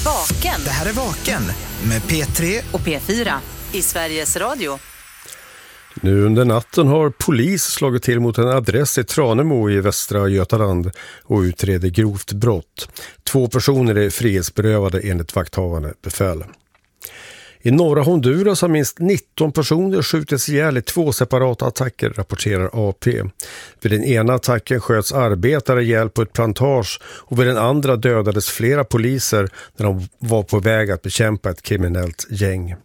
Vaken. Det här är Vaken med P3 och P4 i Sveriges Radio. Nu under natten har polis slagit till mot en adress i Tranemo i Västra Götaland och utreder grovt brott. 2 personer är frihetsberövade enligt vakthavande befäl. I norra Honduras har minst 19 personer skjutits ihjäl i 2 separata attacker, rapporterar AP. Vid den ena attacken sköts arbetare ihjäl på ett plantage och vid den andra dödades flera poliser när de var på väg att bekämpa ett kriminellt gäng.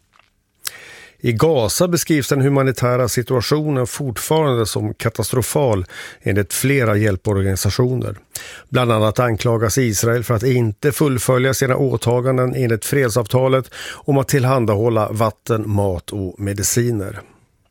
I Gaza beskrivs den humanitära situationen fortfarande som katastrofal enligt flera hjälporganisationer. Bland annat anklagas Israel för att inte fullfölja sina åtaganden enligt fredsavtalet om att tillhandahålla vatten, mat och mediciner.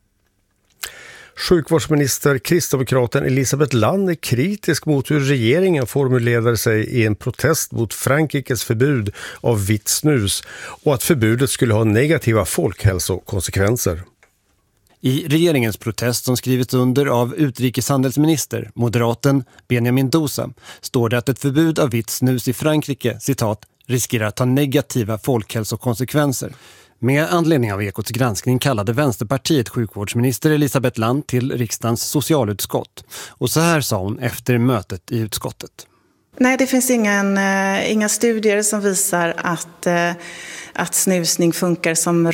Sjukvårdsminister kristdemokraten Elisabeth Land är kritisk mot hur regeringen formulerade sig i en protest mot Frankrikes förbud av vitt snus och att förbudet skulle ha negativa folkhälsokonsekvenser. I regeringens protest som skrivits under av utrikeshandelsminister, moderaten Benjamin Dosa, står det att ett förbud av vitt snus i Frankrike, citat, riskerar att ha negativa folkhälsokonsekvenser. Med anledning av Ekots granskning kallade Vänsterpartiet sjukvårdsminister Elisabeth Land till riksdagens socialutskott. Och så här sa hon efter mötet i utskottet. Nej, det finns inga studier som visar att snusning funkar som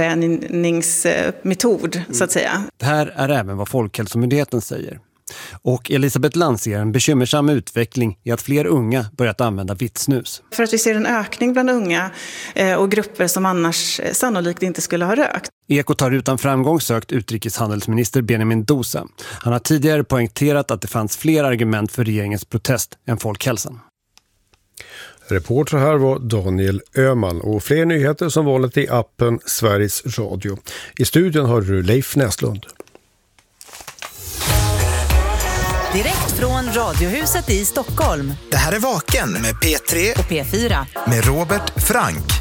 rökavvänjningsmetod, så att säga. Det här är även vad Folkhälsomyndigheten säger. Och Elisabeth Land ser en bekymmersam utveckling i att fler unga börjat använda vitt snus. För att vi ser en ökning bland unga och grupper som annars sannolikt inte skulle ha rökt. Ekot har utan framgång sökt utrikeshandelsminister Benjamin Dosa. Han har tidigare poängterat att det fanns fler argument för regeringens protest än folkhälsan. Reporter här var Daniel Öhman och fler nyheter som vanligt i appen Sveriges Radio. I studion har du Leif Näslund. Direkt från Radiohuset i Stockholm. Det här är Vaken med P3 och P4 med Robert Frank.